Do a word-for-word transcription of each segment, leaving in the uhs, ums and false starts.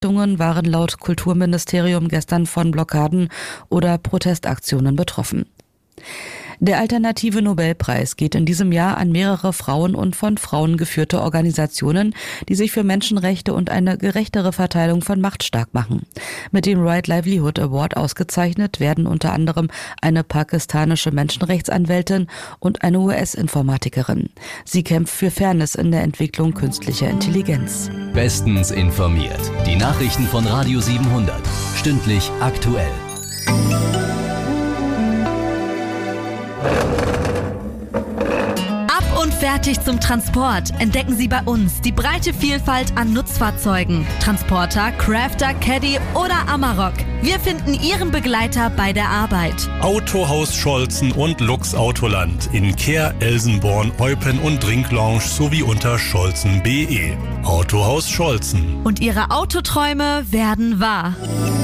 Einrichtungen waren laut Kulturministerium gestern von Blockaden oder Protestaktionen betroffen. Der alternative Nobelpreis geht in diesem Jahr an mehrere Frauen und von Frauen geführte Organisationen, die sich für Menschenrechte und eine gerechtere Verteilung von Macht stark machen. Mit dem Right Livelihood Award ausgezeichnet werden unter anderem eine pakistanische Menschenrechtsanwältin und eine U S-Informatikerin. Sie kämpft für Fairness in der Entwicklung künstlicher Intelligenz. Bestens informiert. Die Nachrichten von Radio siebenhundert. Stündlich aktuell. Und fertig zum Transport. Entdecken Sie bei uns die breite Vielfalt an Nutzfahrzeugen. Transporter, Crafter, Caddy oder Amarok. Wir finden Ihren Begleiter bei der Arbeit. Autohaus Scholzen und Lux Autoland in Kehr, Elsenborn, Eupen und Drinklounge sowie unter scholzen punkt de. Autohaus Scholzen. Und Ihre Autoträume werden wahr.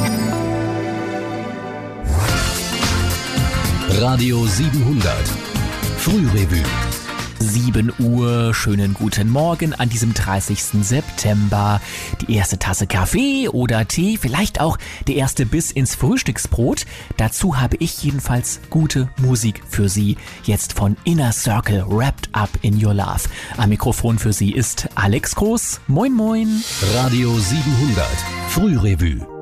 Radio siebenhundert. Frührevue. sieben Uhr, schönen guten Morgen an diesem dreißigsten September. Die erste Tasse Kaffee oder Tee, vielleicht auch der erste Biss ins Frühstücksbrot. Dazu habe ich jedenfalls gute Musik für Sie. Jetzt von Inner Circle, Wrapped Up in Your Love. Am Mikrofon für Sie ist Alex Groß. Moin moin. Radio siebenhundert. Frührevue.